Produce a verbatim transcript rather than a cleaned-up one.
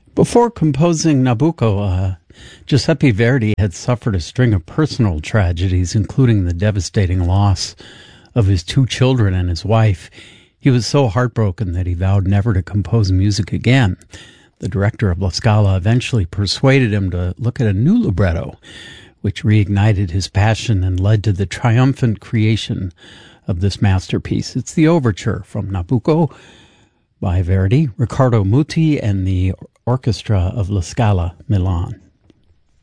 Before composing Nabucco, uh, Giuseppe Verdi had suffered a string of personal tragedies, including the devastating loss of his two children and his wife. He was so heartbroken that he vowed never to compose music again. The director of La Scala eventually persuaded him to look at a new libretto, which reignited his passion and led to the triumphant creation of this masterpiece. It's the overture from Nabucco by Verdi, Riccardo Muti, and the orchestra of La Scala Milan.